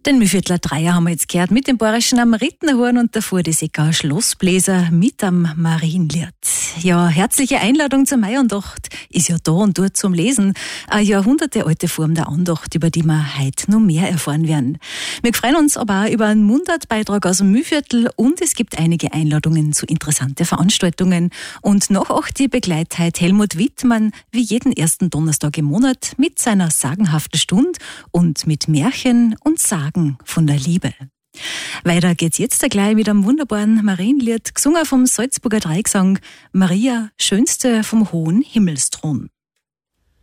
Den Mühlviertler Dreier haben wir jetzt gehört, mit dem Bayerischen am Ritterhorn und davor die Secker Schlossbläser mit am Marienlied. Ja, herzliche Einladung zur Maiandacht ist ja da und dort zum Lesen. Eine jahrhundertealte Form der Andacht, über die wir heute noch mehr erfahren werden. Wir freuen uns aber auch über einen Mundartbeitrag aus dem Mühlviertel und es gibt einige Einladungen zu interessanten Veranstaltungen. Und noch auch die Begleitheit Helmut Wittmann, wie jeden ersten Donnerstag im Monat, mit seiner sagenhaften Stunde und mit Märchen und Sagen von der Liebe. Weiter geht's jetzt gleich mit einem wunderbaren Marienlied, gesungen vom Salzburger Dreigesang Maria, Schönste vom hohen Himmelsthron.